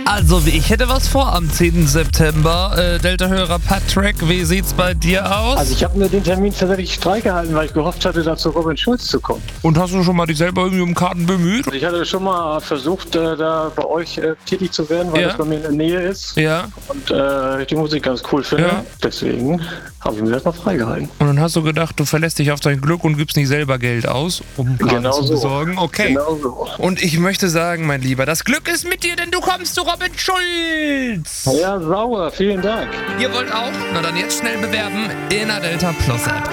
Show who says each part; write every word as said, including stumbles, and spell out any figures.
Speaker 1: Also, ich hätte was vor am zehnten September. Äh, Delta-Hörer Patrick, wie sieht's bei dir aus?
Speaker 2: Also ich habe mir den Termin tatsächlich freigehalten, weil ich gehofft hatte, da zu Robin Schulz zu kommen.
Speaker 1: Und hast du schon mal dich selber irgendwie um Karten bemüht?
Speaker 2: Ich hatte schon mal versucht, äh, da bei euch äh, tätig zu werden, weil
Speaker 1: Ja.
Speaker 2: das bei mir in der Nähe ist.
Speaker 1: Ja.
Speaker 2: Und äh, ich die Musik ganz cool finde.
Speaker 1: Ja.
Speaker 2: Deswegen habe ich mir das mal freigehalten.
Speaker 1: Und dann hast du gedacht, du verlässt dich auf dein Glück und gibst nicht selber Geld aus, um Karten
Speaker 2: Genau
Speaker 1: zu
Speaker 2: so.
Speaker 1: besorgen. Okay.
Speaker 2: Genau so.
Speaker 1: Und ich möchte sagen, mein Lieber, das Glück ist mit dir, denn du kommst zu Robin Schulz.
Speaker 2: Ja, sauer. Vielen Dank.
Speaker 1: Ihr wollt auch? Na dann jetzt schnell bewerben in der Delta Plus App.